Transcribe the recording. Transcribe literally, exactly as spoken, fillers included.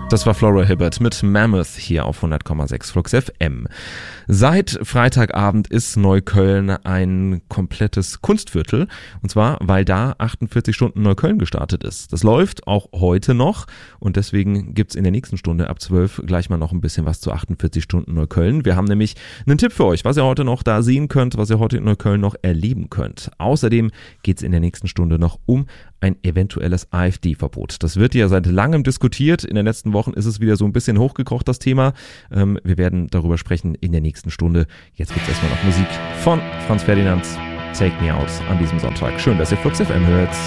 Das war Flora Hibbert mit Mammoth hier auf hundert Komma sechs Flux F M. Seit Freitagabend ist Neukölln ein komplettes Kunstviertel. Und zwar, weil da achtundvierzig Stunden Neukölln gestartet ist. Das läuft auch heute noch. Und deswegen gibt's in der nächsten Stunde ab zwölf gleich mal noch ein bisschen was zu achtundvierzig Stunden Neukölln. Wir haben nämlich einen Tipp für euch, was ihr heute noch da sehen könnt, was ihr heute in Neukölln noch erleben könnt. Außerdem geht's in der nächsten Stunde noch um ein eventuelles AfD-Verbot. Das wird ja seit langem diskutiert. In den letzten Wochen ist es wieder so ein bisschen hochgekocht, das Thema. Ähm, wir werden darüber sprechen in der nächsten Stunde. Jetzt gibt's erstmal noch Musik von Franz Ferdinand. Take Me Out an diesem Sonntag. Schön, dass ihr Flux F M hört.